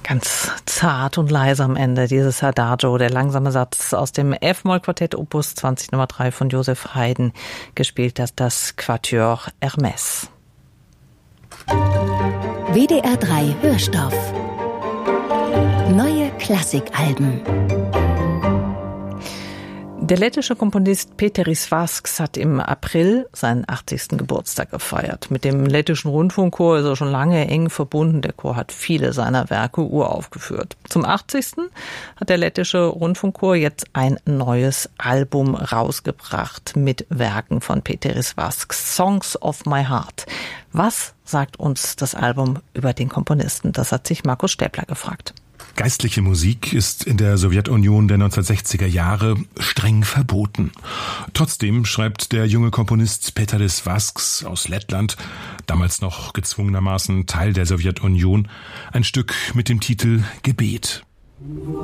Ganz zart und leise am Ende, dieses Adagio, der langsame Satz aus dem F-Moll-Quartett Opus 20 Nummer 3 von Joseph Haydn, gespielt das Quatuor Hermès. WDR 3 Hörstoff. Neue Klassikalben. Der lettische Komponist Pēteris Vasks hat im April seinen 80. Geburtstag gefeiert. Mit dem lettischen Rundfunkchor ist er schon lange eng verbunden. Der Chor hat viele seiner Werke uraufgeführt. Zum 80. hat der lettische Rundfunkchor jetzt ein neues Album rausgebracht mit Werken von Pēteris Vasks, Songs of My Heart. Was sagt uns das Album über den Komponisten? Das hat sich Markus Stäbler gefragt. Geistliche Musik ist in der Sowjetunion der 1960er Jahre streng verboten. Trotzdem schreibt der junge Komponist Pēteris Vasks aus Lettland, damals noch gezwungenermaßen Teil der Sowjetunion, ein Stück mit dem Titel Gebet.